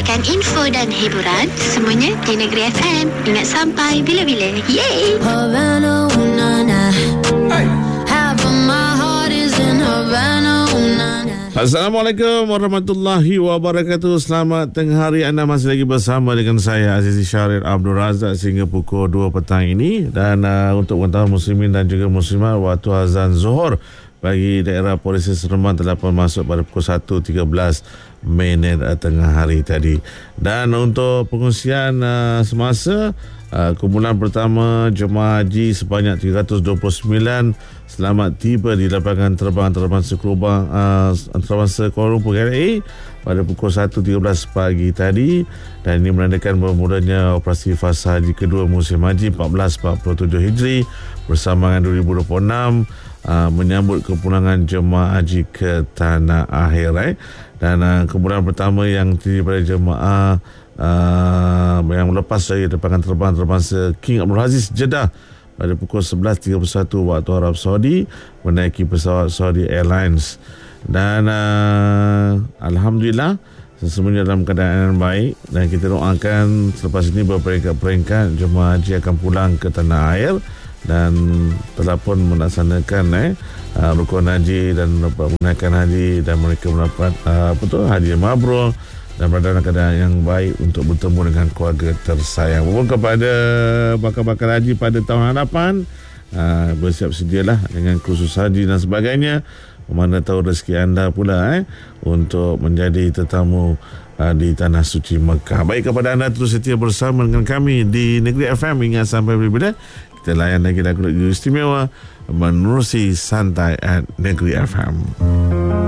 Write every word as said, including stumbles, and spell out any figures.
mendapatkan info dan hiburan semuanya di Negeri F M. Ingat sampai bila-bila. Yeay! Havana, ooh, na, na. Hai. Half of my heart is in Havana, ooh, na, na. Assalamualaikum warahmatullahi wabarakatuh. Selamat tengah hari. Anda masih lagi bersama dengan saya Azizi Syarif Abdul Razak sehingga pukul dua petang ini. Dan uh, untuk pengetahuan muslimin dan juga muslimat, waktu azan Zuhur bagi daerah Polisi Seremban telah pun masuk pada pukul satu tiga belas minit uh, tengah hari tadi. Dan untuk pengungsian uh, semasa uh, kumpulan pertama jemaah haji sebanyak tiga ratus dua puluh sembilan selamat tiba di lapangan terbang antarabangsa Kuala uh, antarabangsa Kuala Lumpur K L A pada pukul satu tiga belas pagi tadi, dan ini menandakan bermulanya operasi fasa haji kedua musim haji empat belas empat puluh tujuh Hijri bersama dengan dua ribu dua puluh enam uh, menyambut kepulangan jemaah haji ke tanah akhir eh. Dan uh, kemudian pertama yang terdiri pada jemaah uh, yang melepas dari lapangan terbang antarabangsa King Abdul Aziz Jeddah pada pukul sebelas tiga puluh satu waktu Arab Saudi menaiki pesawat Saudi Airlines. Dan uh, Alhamdulillah semuanya dalam keadaan yang baik, dan kita doakan selepas ini berperingkat-peringkat jemaah haji akan pulang ke tanah air dan telah pun melaksanakan eh, uh, rukun haji dan menunaikan haji, dan mereka mendapat uh, apa tu haji mabrur dan berada dalam keadaan yang baik untuk bertemu dengan keluarga tersayang. Mohon kepada bakal-bakal haji pada tahun hadapan, uh, bersiap sedialah dengan kursus haji dan sebagainya. Mana tahu rezeki anda pula eh, untuk menjadi tetamu uh, di Tanah Suci Mekah. Baik, kepada anda terus setia bersama dengan kami di Negeri F M hingga sampai bila-bila. Kita layan lagi lagu-lagu istimewa menerusi santai at Negeri F M.